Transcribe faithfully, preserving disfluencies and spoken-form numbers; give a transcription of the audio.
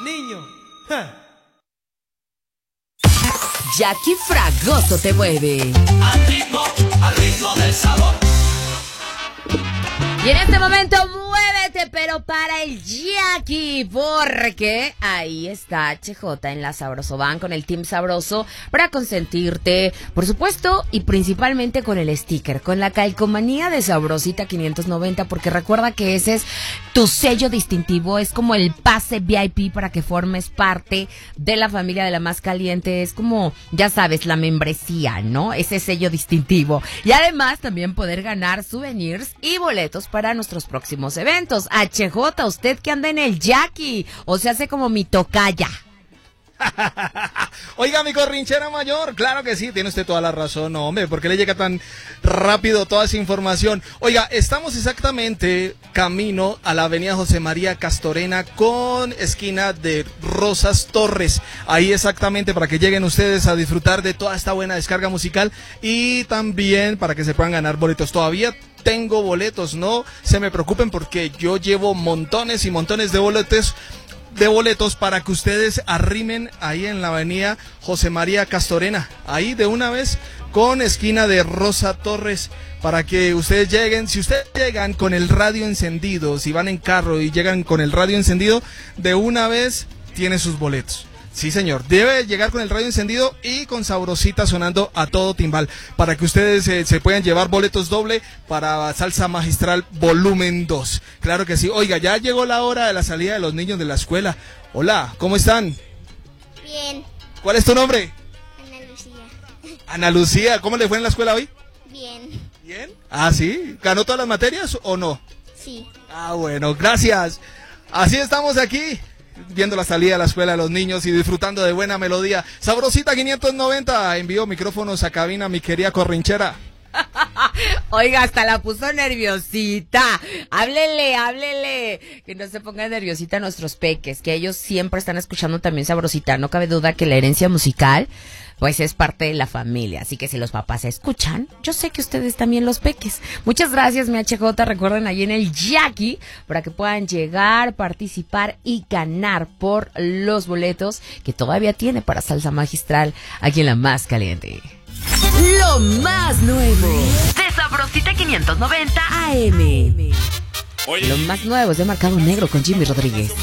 niño. Ja. Jackie Fragoso te mueve. Al ritmo, al ritmo del sabor. Y en este momento muévete, pero para el Jackie, porque ahí está H J en la Sabroso Van con el Team Sabroso para consentirte, por supuesto, y principalmente con el sticker, con la calcomanía de Sabrosita quinientos noventa, porque recuerda que ese es tu sello distintivo, es como el pase V I P para que formes parte de la familia de La Más Caliente, es como, ya sabes, la membresía, ¿no? Ese sello distintivo. Y además también poder ganar souvenirs y boletos para nuestros próximos eventos. H J, usted que anda en el Jackie, o se hace como mi tocaya. Oiga, mi corrinchera mayor, claro que sí, tiene usted toda la razón, no, hombre, ¿por qué le llega tan rápido toda esa información? Oiga, estamos exactamente camino a la avenida José María Castorena con esquina de Rosas Torres, ahí exactamente para que lleguen ustedes a disfrutar de toda esta buena descarga musical y también para que se puedan ganar boletos. Todavía tengo boletos, no se me preocupen porque yo llevo montones y montones de boletos de boletos para que ustedes arrimen ahí en la avenida José María Castorena, ahí de una vez con esquina de Rosa Torres, para que ustedes lleguen. Si ustedes llegan con el radio encendido, si van en carro y llegan con el radio encendido, de una vez tiene sus boletos. Sí, señor, debe llegar con el radio encendido y con Sabrosita sonando a todo timbal, para que ustedes eh, se puedan llevar boletos doble para Salsa Magistral volumen dos. Claro que sí. Oiga, ya llegó la hora de la salida de los niños de la escuela. Hola, ¿cómo están? Bien. ¿Cuál es tu nombre? Ana Lucía. Ana Lucía, ¿cómo le fue en la escuela hoy? Bien. ¿Bien? Ah, ¿sí? ¿Ganó todas las materias o no? Sí. Ah, bueno, gracias. Así estamos aquí, viendo la salida de la escuela de los niños y disfrutando de buena melodía. Sabrosita quinientos noventa, envío micrófonos a cabina, mi querida corrinchera. Oiga, hasta la puso nerviosita. Háblele, háblele. Que no se pongan nerviosita nuestros peques, que ellos siempre están escuchando también Sabrosita. No cabe duda que la herencia musical, pues es parte de la familia. Así que si los papás escuchan, yo sé que ustedes también los peques. Muchas gracias, mi H J. Recuerden ahí en el Jackie para que puedan llegar, participar y ganar por los boletos que todavía tiene para Salsa Magistral aquí en La Más Caliente. Lo más nuevo de Sabrosita quinientos noventa A M. Oye. Lo más nuevo es de Mercado Negro con Jimmy Rodríguez.